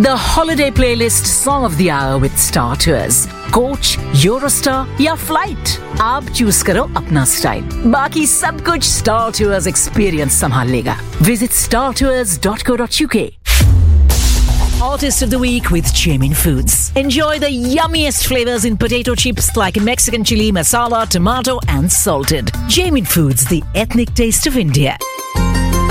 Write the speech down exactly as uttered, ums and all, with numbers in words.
The holiday playlist song of the hour with Star Tours. Coach, Eurostar या flight, आप choose करो अपना style. बाकी सब कुछ Star Tours experience संभाल लेगा. Visit star tours dot co dot uk. Artist of the Week with Jamin Foods. Enjoy the yummiest flavors in potato chips like Mexican chili, masala, tomato and salted. Jamin Foods, the ethnic taste of India.